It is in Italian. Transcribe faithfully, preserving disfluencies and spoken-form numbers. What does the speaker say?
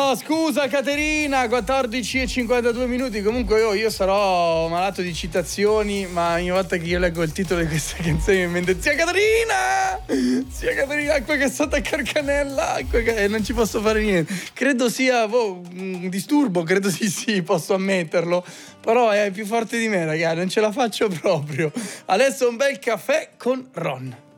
Oh, scusa Caterina, quattordici e cinquantadue minuti. Comunque io, io sarò malato di citazioni, ma ogni volta che io leggo il titolo di questa canzone mi viene in mente: zia Caterina! Zia Caterina, acqua che sotto a Carcanella, acqua che... e non ci posso fare niente. Credo sia boh, un disturbo, credo sì sì, posso ammetterlo. Però è più forte di me, ragazzi, non ce la faccio proprio. Adesso un bel caffè con Ron.